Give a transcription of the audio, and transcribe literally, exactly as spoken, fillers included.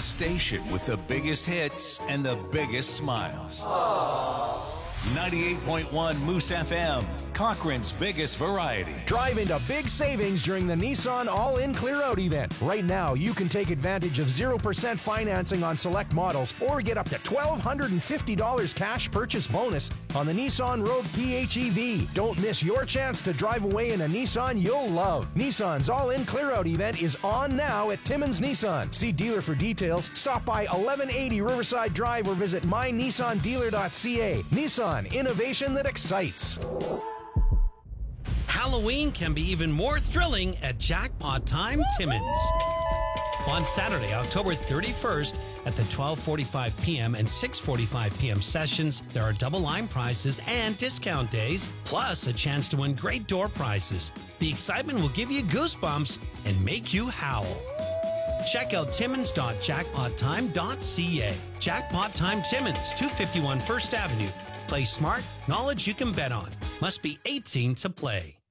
station with the biggest hits and the biggest smiles. ninety-eight point one Moose F M, Cochrane's biggest variety. Drive into big savings during the Nissan All-In Clear Out event. Right now, you can take advantage of zero percent financing on select models or get up to one thousand two hundred fifty dollars cash purchase bonus on the Nissan Rogue P H E V. Don't miss your chance to drive away in a Nissan you'll love. Nissan's All-In Clear Out event is on now at Timmins Nissan. See dealer for details. Stop by eleven eighty Riverside Drive or visit my nissan dealer dot c a. Nissan, innovation that excites. Halloween can be even more thrilling at Jackpot Time Timmins. On Saturday, October thirty-first, at the twelve forty-five p.m. and six forty-five p.m. sessions, there are double line prizes and discount days, plus a chance to win great door prizes. The excitement will give you goosebumps and make you howl. Check out timmins dot jackpot time dot c a. Jackpot Time Timmins, two fifty-one First Avenue. Play smart, knowledge you can bet on. Must be eighteen to play.